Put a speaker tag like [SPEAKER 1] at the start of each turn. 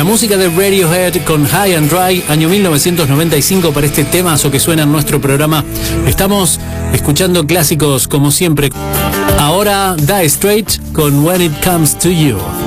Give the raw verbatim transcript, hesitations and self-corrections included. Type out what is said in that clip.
[SPEAKER 1] música de Radiohead con High and Dry, año mil novecientos noventa y cinco, para este temazo que suena en nuestro programa. Estamos escuchando clásicos como siempre. Ahora Dire Straits con When It Comes to You.